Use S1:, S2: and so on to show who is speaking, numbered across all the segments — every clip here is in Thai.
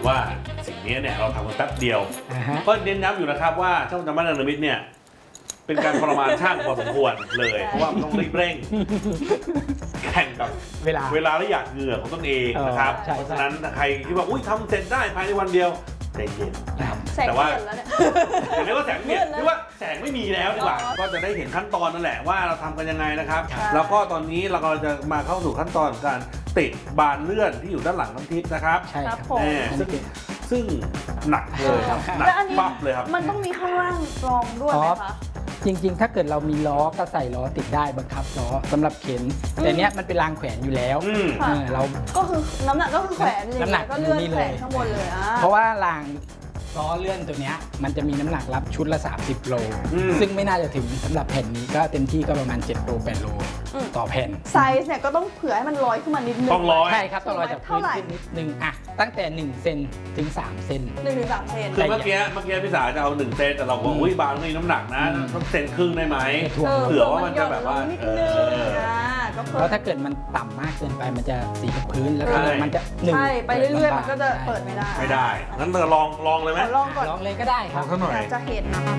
S1: ว่าสิ่งนี้เนี่ยเราทำกันแป๊บเดียวก็เน้นย้ำอยู่นะครับว่าช่างจำบ้านเนรมิตเนี่ยเป็นการทรมานช่างพอสมควรเลยเพราะว่ามันต้องรีบเร่งแข่งกับเวลาและอยากเหงื่อของตนเองนะครับเพราะฉะนั้นใครที่ว่าอุ้ยทำเสร็จได้ภายในวันเดียวใจเย็นแต่ว่าอย่างนี้ว่าแสงเปลี่ยนหรือว่าแสงไม่มีแล้วดีกว่าก็จะได้เห็นขั้นตอนนั่นแหละว่าเราทำกันยังไงนะครับแล้วก็ตอนนี้เรากำลังจะมาเข้าสู่ขั้นตอนการติดบานเลื่อนที่อยู่ด้านหลังน้ำทิพย์นะครับ
S2: ใช่ครับ
S1: ซึ่งหนักเลยครับหนักปั๊บเลยครับ
S3: มันต้องมีข้างล่างรองด้วยไหมคะ
S2: จริงๆถ้าเกิดเรามีล้อก็ใส่ล้อติดได้บังคับล้อสำหรับเข็นแต่เนี้ยมันเป็นรางแขวนอยู่แล้วเรา
S3: ก็คือน้ำหนักก็คือแขวนน้ำหนักก็เลื่อนแขวนข้างบนเลย
S2: เพราะว่ารางล้อเลื่อนตัวเนี้ยมันจะมีน้ำหนักรับชุดละ30 โลซึ่งไม่น่าจะถึงสำหรับแผ่นนี้ก็เต็มที่ก็ประมาณ7 โล 8 โลต่อแผ่น
S3: ไซส์เนี่ยก็ต้องเผื่อให้มันลอยขึ้นมานิดนึง
S1: ต้องลอย
S2: ใช่ครับต้องลอยจากพื้นขึ้นนิดนึงอ่ะตั้งแต่1 เซนถึง3 เซน
S3: 1 ถึง 3 เซน
S1: คือเมื่อกี้พี่สาจะเอา1 เซนแต่เราบอกอุ้ยบางนี่น้ำหนักนะต้องเซนครึ่งได้ไหมเผื่อว่ามันจะแบบว่า
S2: เพราะถ้าเกิดมันต่ำมากเกินไปมันจะสีกับพื้นแล้วก็มันจะ
S3: ใช่ไปเรื่อยๆมันก็จะเปิดไม่
S1: ได้งั้นเราลองเลยไหม
S3: ลองก่อน
S2: ลองเลยก็ได้ครับ
S3: อยากจะเห็นนะครับ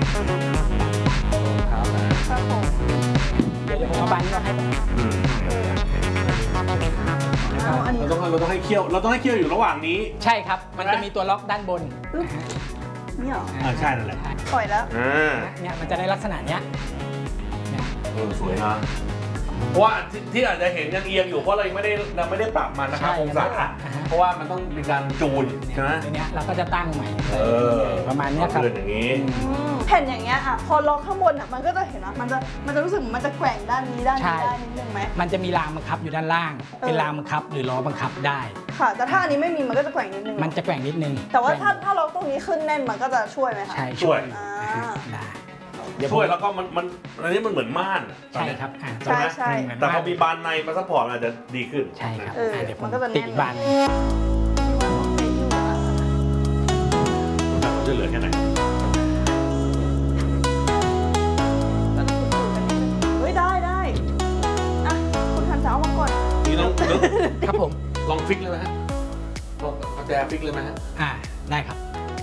S2: เดี๋ยวผมเอาบานนี้ให้
S1: เราต้องให้เคี่ยวอยู่ระหว่างนี้
S2: ใช่ครับมันจะมีตัวล็อกด้านบน
S3: นี่หรอ
S1: ใช่นั่นแหละ
S3: ปล่อยแล้ว
S2: เนี่ยมันจะได้ลักษณะเนี้ย
S1: สวยนะเพราะว่าที่อาจจะเห็นยังเอียงอยู่เพราะเราไม่ได้ปรับมันนะครับองศาเพราะว่ามันต้องมีการจูนใช่ไหม
S2: ทีนี้เราก็จะตั้งใหม่ประมาณนี้ครับ
S1: อย่างนี้
S3: แผ่นอย่างเงี้ยพอล็อกข้างบนมันก็จะเห็นว่ามันจะรู้สึกมันจะแกว่งด้านนี้ได้นิดนึงไหม
S2: มันจะมีรางบังคับอยู่ด้านล่างเป็นรางบังคับหรือล้อบังคับได้
S3: ค่ะแต่ถ้าอันนี้ไม่มีมันก็จะแกว่งนิดนึง
S2: มันจะแกว่งนิดนึง
S3: แต่ว่าถ้าล็อกตรงนี้ขึ้นแน่นมันก็จะช่วยไหมคะ
S2: ใช่
S1: ช่วย
S2: ได้
S1: ช่วยแล้วก็มันอันนี้มันเหมือนม่าน
S2: ใช่ครับ
S3: ใช่
S1: แต่พอมีบานในมาซัพพอร์ตอาจจะดีขึ้น
S2: ใช่ครับ
S3: เดี๋ยวมันก็จะ
S2: ติดบาน
S1: จะเหลือแค่ไหน
S3: เฮ้ยได้อ่ะคุณทันจะเอามาก่อน
S1: นี่ต้อง
S2: ครับผม
S1: ลองฟิกเลยไหมฮะเอาแจฟิกเลยไหมฮะ
S2: ได้ครับ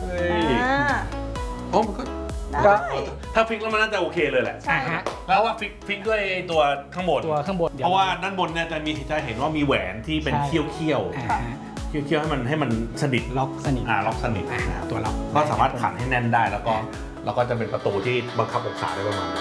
S1: โอ้มันก็ถ้าฟิกแล้วมันน่าจะโอเคเลยแหละ
S3: ใช่
S1: แล้วว่าฟิกด้วยตัวข้างบนเพราะว่าด้านบนเนี่ยจะเห็นว่ามีแหวนที่เป็นเคี้ยวให้มันสนิท
S2: ล็อกสนิท
S1: ตัวล็อกก็สามารถขันให้แน่นได้แล้วก็จะเป็นประตูที่บังคับองศาได้ประมาณนี้